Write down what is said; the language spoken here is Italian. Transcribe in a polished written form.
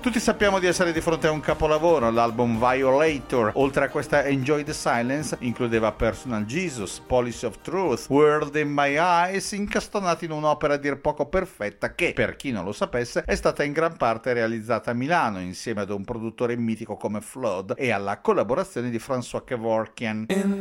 Tutti sappiamo di essere di fronte a un capolavoro. L'album Violator, oltre a questa Enjoy the Silence, includeva Personal Jesus, Policy of Truth, World in My Eyes, incastonati in un'opera a dir poco perfetta che, per chi non lo sapesse, è stata in gran parte realizzata a Milano insieme ad un produttore mitico come Flood e alla collaborazione di François Kevorkian.